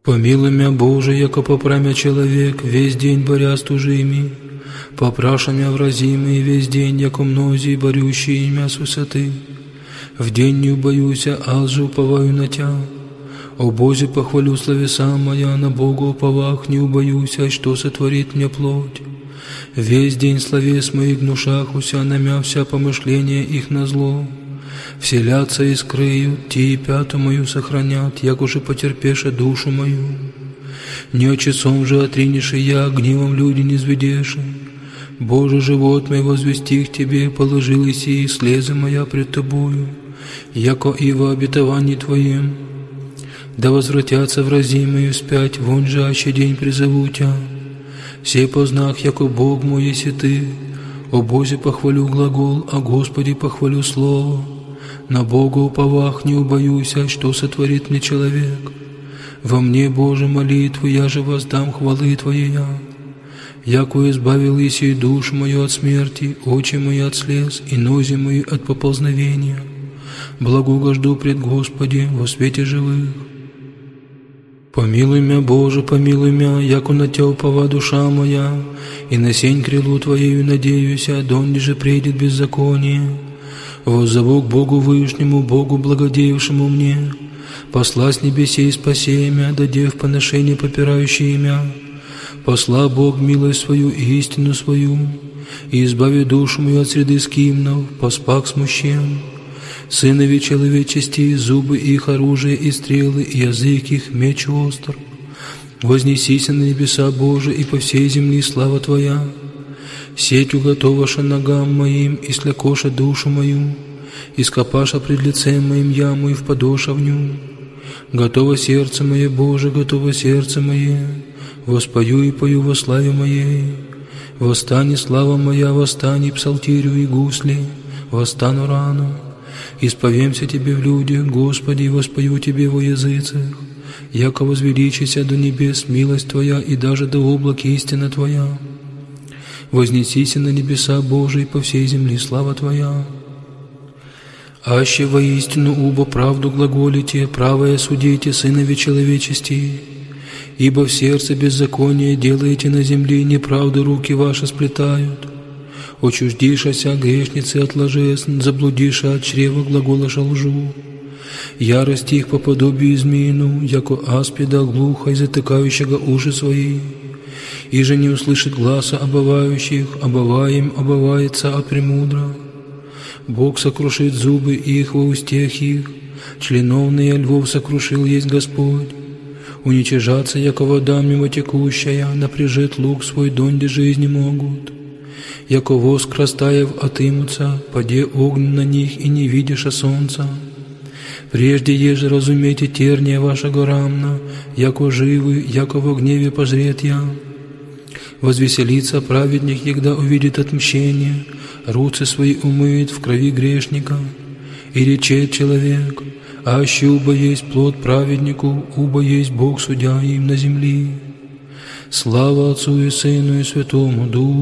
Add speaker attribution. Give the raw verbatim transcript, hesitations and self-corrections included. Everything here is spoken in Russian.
Speaker 1: Помилуй мя, Боже, яко попрамя человек, весь день боря с тужими, попраша мя вразимый весь день, яко мнози, борющие мя с высоты. В день не убоюся, аз же уповаю на Тя. О Бозе, похвалю словеса моя, на Бога уповах, не убоюся, что сотворит мне плоть. Весь день словес моих гнушахуся, на мя вся помышления их на зло. Вселятся и скрыют, те и пяту мою сохранят, як уже потерпеша душу мою. Не очесом же отринеши я, гневом люди не зведеши. Боже, живот мой возвести к Тебе, положил и сии слезы моя пред Тобою, яко и во обетовании Твоим. Да возвратятся вразимые вспять, вон же аще день призову Тя. Все познах, яко Бог мой еси Ты. О Бозе похвалю глагол, о Господе похвалю слово. На Бога уповах не убоюся, что сотворит мне человек. Во мне, Боже, молитву, я же воздам хвалы Твоя. Яко избавил еси душу мою от смерти, очи мои от слез, и нози мои от поползновения. Благогожду пред Господи во свете живых. Помилуй мя, Боже, помилуй мя, яко на Тя упова душа моя, и на сень крилу Твоею надеюся, донде же придет беззаконие. Воззову к Богу Вышнему, Богу благодеявшему мне, посла с небесей спаси мя, дадев поношение попирающие мя. Посла Бог милость свою и истину свою, и избави душу мою от среды скимнов, поспак смущен. Сынови человечести, зубы их оружие и стрелы, и язык их меч остр. Вознесися на небеса Божии, и по всей земли слава Твоя. Сеть уготоваша ногам моим, и слякоша душу мою, и скопаша пред лицем моим яму, и впадоша в ню. Готово сердце мое, Боже, готово сердце мое, воспою и пою во славе моей. Восстани, слава моя, восстани, псалтирю и гусли, восстану рано. Исповемся Тебе в людях, Господи, и воспою Тебе во языцах, яко возвеличися до небес милость Твоя, и даже до облак истина Твоя. Вознесися на небеса Божии, по всей земли слава Твоя. Аще воистину убо правду глаголите, правое судите, сынови человечести, ибо в сердце беззаконие делаете на земле, неправду руки ваши сплетают. Очуждишася грешницы от ложес, заблудиша от чрева глаголаша лжу. Ярость их по подобию змеину, яко аспида глухо и затыкающего уши свои. И же не услышит гласа обывающих, обываем обывается от премудро. Бог сокрушит зубы их во устех их, членовные львов сокрушил есть Господь. Уничижаться, яко вода мимо текущая, напряжет лук свой, донде жизни могут. Яко воск растаяв отымутся, паде огонь на них, и не видиша солнца. Прежде еже разумейте терния вашего рамна, яко живы, яко во гневе пожрет я. Возвеселится праведник, егда увидит отмщение, руцы свои умыет в крови грешника. И речет человек, аще убо есть плод праведнику, убо есть Бог судья им на земли. Слава Отцу и Сыну и Святому Духу.